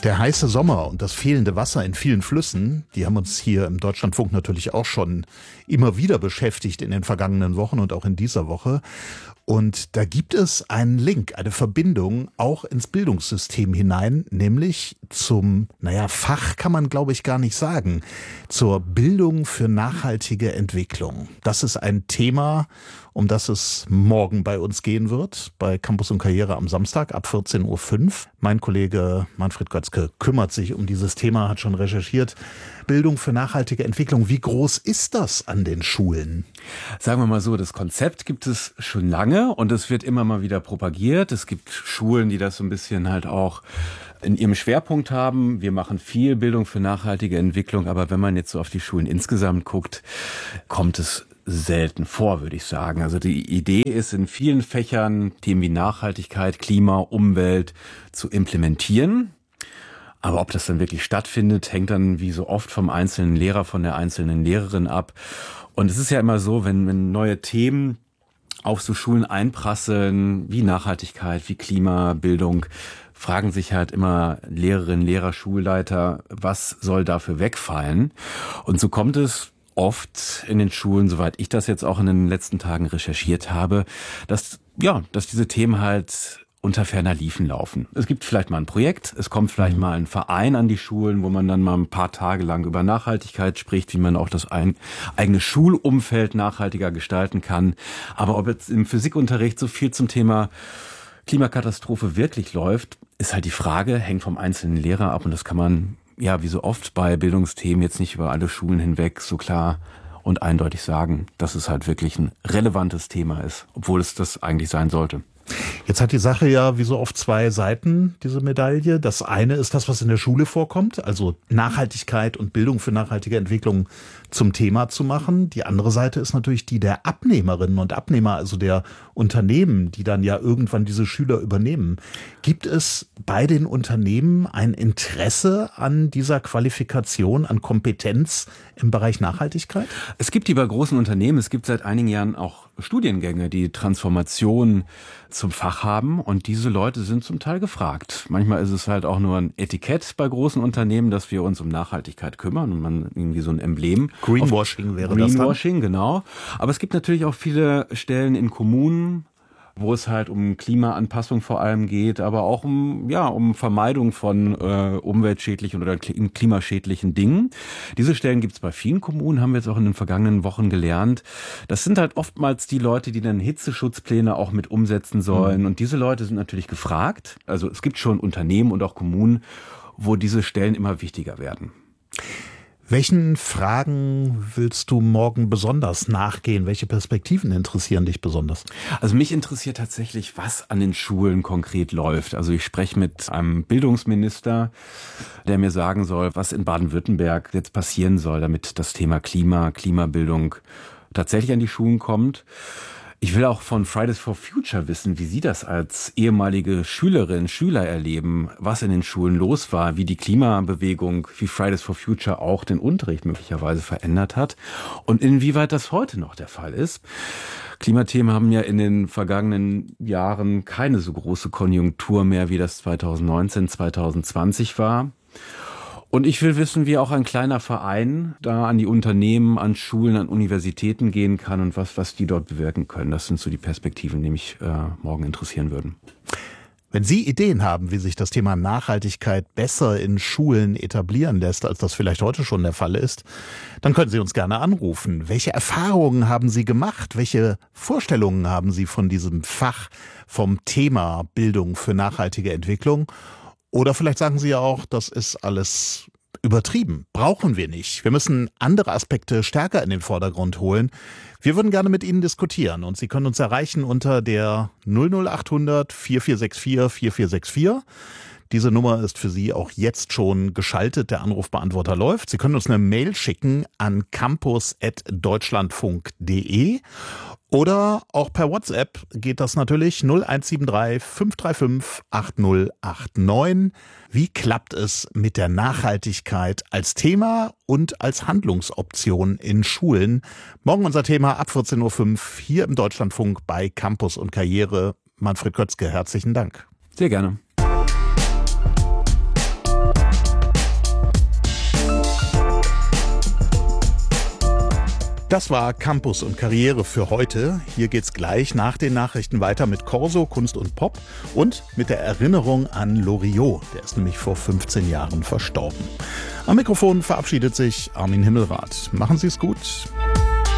Der heiße Sommer und das fehlende Wasser in vielen Flüssen, die haben uns hier im Deutschlandfunk natürlich auch schon immer wieder beschäftigt in den vergangenen Wochen und auch in dieser Woche. Und da gibt es einen Link, eine Verbindung auch ins Bildungssystem hinein, nämlich zum, Fach kann man glaube ich gar nicht sagen, zur Bildung für nachhaltige Entwicklung. Das ist ein Thema, um das es morgen bei uns gehen wird, bei Campus und Karriere am Samstag ab 14.05 Uhr. Mein Kollege Manfred Götzke kümmert sich um dieses Thema, hat schon recherchiert. Bildung für nachhaltige Entwicklung, wie groß ist das an den Schulen? Sagen wir mal so, das Konzept gibt es schon lange und es wird immer mal wieder propagiert. Es gibt Schulen, die das so ein bisschen halt auch in ihrem Schwerpunkt haben. Wir machen viel Bildung für nachhaltige Entwicklung, aber wenn man jetzt so auf die Schulen insgesamt guckt, kommt es selten vor, würde ich sagen. Also die Idee ist, in vielen Fächern Themen wie Nachhaltigkeit, Klima, Umwelt zu implementieren. Aber ob das dann wirklich stattfindet, hängt dann wie so oft vom einzelnen Lehrer, von der einzelnen Lehrerin ab. Und es ist ja immer so, wenn neue Themen auf so Schulen einprasseln, wie Nachhaltigkeit, wie Klimabildung, fragen sich halt immer Lehrerinnen, Lehrer, Schulleiter, was soll dafür wegfallen? Und so kommt es oft in den Schulen, soweit ich das jetzt auch in den letzten Tagen recherchiert habe, dass diese Themen halt unter ferner Liefen laufen. Es gibt vielleicht mal ein Projekt, es kommt vielleicht mal ein Verein an die Schulen, wo man dann mal ein paar Tage lang über Nachhaltigkeit spricht, wie man auch das eigene Schulumfeld nachhaltiger gestalten kann. Aber ob jetzt im Physikunterricht so viel zum Thema Klimakatastrophe wirklich läuft, ist halt die Frage, hängt vom einzelnen Lehrer ab und das kann man wie so oft bei Bildungsthemen jetzt nicht über alle Schulen hinweg so klar und eindeutig sagen, dass es halt wirklich ein relevantes Thema ist, obwohl es das eigentlich sein sollte. Jetzt hat die Sache ja wie so oft zwei Seiten, diese Medaille. Das eine ist das, was in der Schule vorkommt, also Nachhaltigkeit und Bildung für nachhaltige Entwicklung zum Thema zu machen. Die andere Seite ist natürlich die der Abnehmerinnen und Abnehmer, also der Unternehmen, die dann ja irgendwann diese Schüler übernehmen. Gibt es bei den Unternehmen ein Interesse an dieser Qualifikation, an Kompetenz im Bereich Nachhaltigkeit? Es gibt die bei großen Unternehmen, es gibt seit einigen Jahren auch Studiengänge, die Transformation zum Fach haben und diese Leute sind zum Teil gefragt. Manchmal ist es halt auch nur ein Etikett bei großen Unternehmen, dass wir uns um Nachhaltigkeit kümmern und man irgendwie so ein Emblem. Greenwashing wäre das dann? Greenwashing, genau. Aber es gibt natürlich auch viele Stellen in Kommunen, wo es halt um Klimaanpassung vor allem geht, aber auch um Vermeidung von umweltschädlichen oder klimaschädlichen Dingen. Diese Stellen gibt es bei vielen Kommunen, haben wir jetzt auch in den vergangenen Wochen gelernt. Das sind halt oftmals die Leute, die dann Hitzeschutzpläne auch mit umsetzen sollen. Und diese Leute sind natürlich gefragt. Also es gibt schon Unternehmen und auch Kommunen, wo diese Stellen immer wichtiger werden. Welchen Fragen willst du morgen besonders nachgehen? Welche Perspektiven interessieren dich besonders? Also mich interessiert tatsächlich, was an den Schulen konkret läuft. Also ich spreche mit einem Bildungsminister, der mir sagen soll, was in Baden-Württemberg jetzt passieren soll, damit das Thema Klimabildung tatsächlich an die Schulen kommt. Ich will auch von Fridays for Future wissen, wie Sie das als ehemalige Schülerinnen, Schüler erleben, was in den Schulen los war, wie die Klimabewegung, wie Fridays for Future auch den Unterricht möglicherweise verändert hat und inwieweit das heute noch der Fall ist. Klimathemen haben ja in den vergangenen Jahren keine so große Konjunktur mehr, wie das 2019, 2020 war. Und ich will wissen, wie auch ein kleiner Verein da an die Unternehmen, an Schulen, an Universitäten gehen kann und was die dort bewirken können. Das sind so die Perspektiven, die mich morgen interessieren würden. Wenn Sie Ideen haben, wie sich das Thema Nachhaltigkeit besser in Schulen etablieren lässt, als das vielleicht heute schon der Fall ist, dann können Sie uns gerne anrufen. Welche Erfahrungen haben Sie gemacht? Welche Vorstellungen haben Sie von diesem Fach, vom Thema Bildung für nachhaltige Entwicklung? Oder vielleicht sagen Sie ja auch, das ist alles übertrieben, brauchen wir nicht. Wir müssen andere Aspekte stärker in den Vordergrund holen. Wir würden gerne mit Ihnen diskutieren und Sie können uns erreichen unter der 00800 4464 4464. Diese Nummer ist für Sie auch jetzt schon geschaltet, der Anrufbeantworter läuft. Sie können uns eine Mail schicken an campus@deutschlandfunk.de oder auch per WhatsApp geht das natürlich 0173 535 8089. Wie klappt es mit der Nachhaltigkeit als Thema und als Handlungsoption in Schulen? Morgen unser Thema ab 14.05 Uhr hier im Deutschlandfunk bei Campus und Karriere. Manfred Götzke, herzlichen Dank. Sehr gerne. Das war Campus und Karriere für heute. Hier geht's gleich nach den Nachrichten weiter mit Corso, Kunst und Pop und mit der Erinnerung an Loriot. Der ist nämlich vor 15 Jahren verstorben. Am Mikrofon verabschiedet sich Armin Himmelrath. Machen Sie es gut.